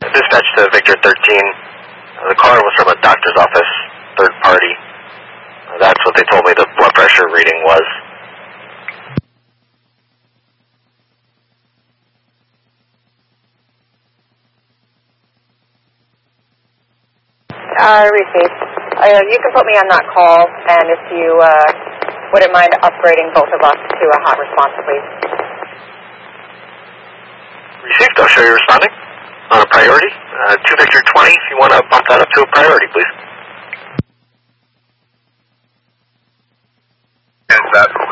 Dispatch to Victor 13. The caller was from a doctor's office, third party. That's what they told me the blood pressure reading was. Received. You can put me on that call, and if you wouldn't mind upgrading both of us to a hot response, please. Received. I'll show you responding on a priority. 2 Victor 20, if you want to bump that up to a priority, please. And that